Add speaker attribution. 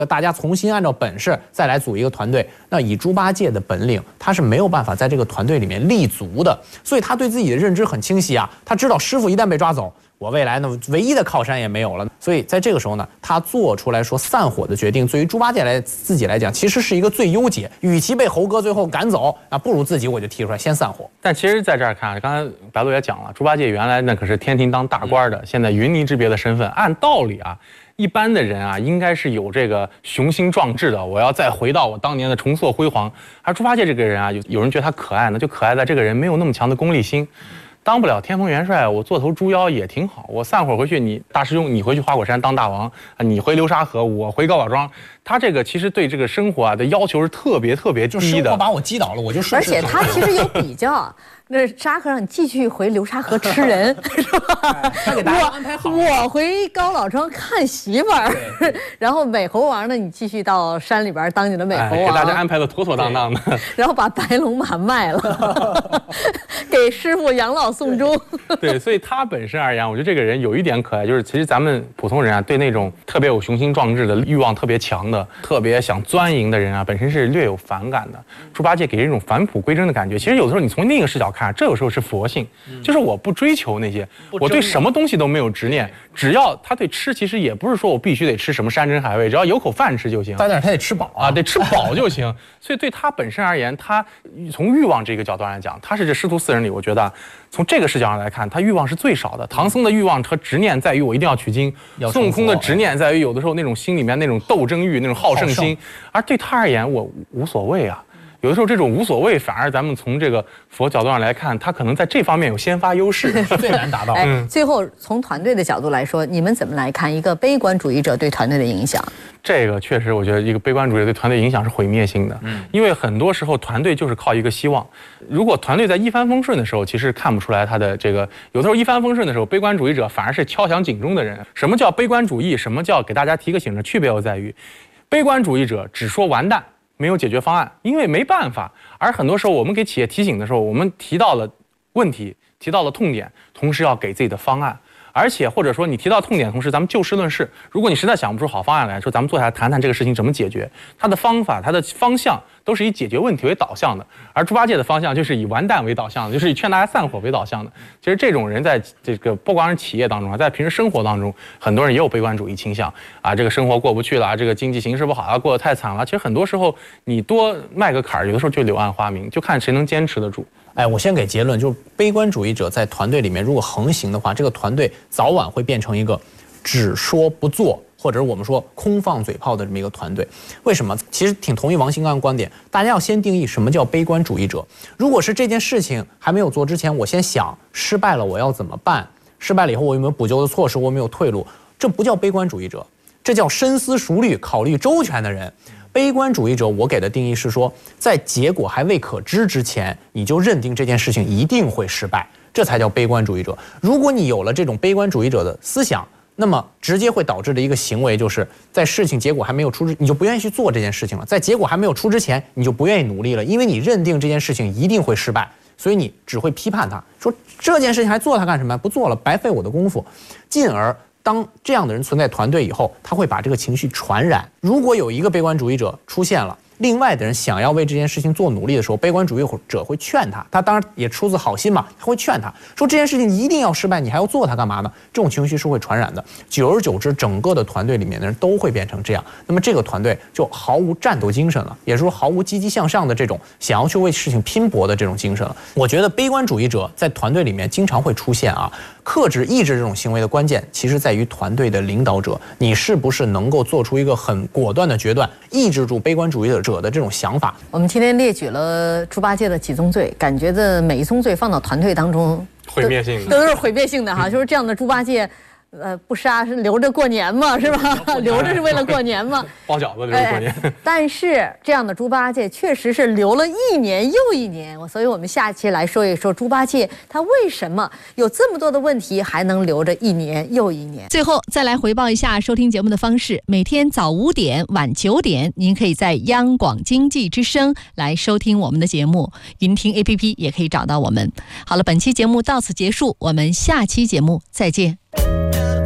Speaker 1: 大家重新按照本事再来组一个团队，那以猪八戒的本领，他是没有办法在这个团队里面立足的。所以他对自己的认知很清晰啊，他知道师傅一旦被抓走，我未来呢唯一的靠山也没有了。所以在这个时候呢，他做出来说散伙的决定，对于猪八戒自己来讲，其实是一个最优解。与其被猴哥最后赶走啊，不如自己我就提出来先散伙。
Speaker 2: 但其实在这儿看，刚才白鹿也讲了，猪八戒原来那可是天庭当大官的，现在云泥之别的身份，按道理啊。一般的人啊，应该是有这个雄心壮志的，我要再回到我当年的重塑辉煌。而猪八戒这个人啊，有人觉得他可爱呢，就可爱在这个人没有那么强的功利心，当不了天蓬元帅，我做头猪妖也挺好。我散伙回去，你大师兄你回去花果山当大王，你回流沙河，我回高老庄。他这个其实对这个生活啊的要求是特别低的，
Speaker 1: 就生活把我击倒了，我就顺势。
Speaker 3: 而且他其实有比较。那沙和尚，你继续回流沙河吃人，是吧？
Speaker 1: 他给大家安排好。
Speaker 3: 我回高老庄看媳妇儿，然后美猴王呢，你继续到山里边当你的美猴王，
Speaker 2: 给大家安排的妥妥当当的。
Speaker 3: 然后把白龙马卖了，给师傅养老送终。
Speaker 2: 对，所以他本身而言，我觉得这个人有一点可爱，就是其实咱们普通人啊，对那种特别有雄心壮志的欲望特别强的、特别想钻营的人啊，本身是略有反感的。猪八戒给人一种返璞归真的感觉。其实有的时候你从另一个视角看。这有时候是佛性，就是我不追求那些，我对什么东西都没有执念，只要他对吃，其实也不是说我必须得吃什么山珍海味，只要有口饭吃就行。
Speaker 1: 但是他得吃饱啊，
Speaker 2: 得吃饱就行。所以对他本身而言，他从欲望这个角度来讲，他是这师徒四人里，我觉得从这个视角上来看，他欲望是最少的。唐僧的欲望和执念在于我一定要取经，孙悟空的执念在于有的时候那种心里面那种斗争欲、那种好胜心，而对他而言，我无所谓啊。有的时候这种无所谓，反而咱们从这个佛角度上来看，他可能在这方面有先发优势，
Speaker 1: 最难达到。
Speaker 3: 最后从团队的角度来说，你们怎么来看一个悲观主义者对团队的影响？
Speaker 2: 这个确实，我觉得一个悲观主义者对团队影响是毁灭性的。因为很多时候团队就是靠一个希望。如果团队在一帆风顺的时候，其实看不出来他的这个。有的时候一帆风顺的时候，悲观主义者反而是敲响警钟的人。什么叫悲观主义？什么叫给大家提个醒的区别又在于，悲观主义者只说完蛋。没有解决方案，因为没办法。而很多时候，我们给企业提醒的时候，我们提到了问题，提到了痛点，同时要给自己的方案。而且或者说你提到痛点，同时咱们就事论事。如果你实在想不出好方案来说，咱们坐下来谈谈这个事情怎么解决。它的方法、它的方向都是以解决问题为导向的。而猪八戒的方向就是以完蛋为导向的，就是以劝大家散伙为导向的。其实这种人在这个不光是企业当中啊，在平时生活当中，很多人也有悲观主义倾向啊。这个生活过不去了，这个经济形势不好啊，过得太惨了。其实很多时候你多迈个坎儿，有的时候就柳暗花明，就看谁能坚持得住。
Speaker 1: 我先给结论，就是悲观主义者在团队里面如果横行的话，这个团队早晚会变成一个只说不做，或者我们说空放嘴炮的这么一个团队。为什么？其实挺同意王新刚的观点，大家要先定义什么叫悲观主义者。如果是这件事情还没有做之前，我先想失败了我要怎么办，失败了以后我有没有补救的措施，我有没有退路，这不叫悲观主义者，这叫深思熟虑、考虑周全的人。悲观主义者，我给的定义是说，在结果还未可知之前，你就认定这件事情一定会失败，这才叫悲观主义者。如果你有了这种悲观主义者的思想，那么直接会导致的一个行为，就是在事情结果还没有出之，你就不愿意去做这件事情了；在结果还没有出之前，你就不愿意努力了，因为你认定这件事情一定会失败，所以你只会批判他，说这件事情还做它干什么？不做了，白费我的功夫，进而。当这样的人存在团队以后，他会把这个情绪传染。如果有一个悲观主义者出现了，另外的人想要为这件事情做努力的时候，悲观主义者会劝他，他当然也出自好心嘛，他会劝他说这件事情一定要失败，你还要做它干嘛呢？这种情绪是会传染的，久而久之，整个的团队里面的人都会变成这样，那么这个团队就毫无战斗精神了，也就是说毫无积极向上的这种想要去为事情拼搏的这种精神了。我觉得悲观主义者在团队里面经常会出现啊。克制、抑制这种行为的关键，其实在于团队的领导者，你是不是能够做出一个很果断的决断，抑制住悲观主义者的这种想法。
Speaker 3: 我们今天列举了猪八戒的几宗罪，感觉的每一宗罪放到团队当中，
Speaker 2: 毁灭性的，
Speaker 3: 都是毁灭性的哈。就是这样的猪八戒。不杀是留着过年嘛，是吧？留着是为了过年嘛，
Speaker 2: 包饺子留着过年。
Speaker 3: 但是这样的猪八戒确实是留了一年又一年，所以我们下期来说一说猪八戒他为什么有这么多的问题还能留着一年又一年。
Speaker 4: 最后再来回报一下收听节目的方式：每天早5点、晚9点，您可以在央广经济之声来收听我们的节目，云听 APP 也可以找到我们。好了，本期节目到此结束，我们下期节目再见。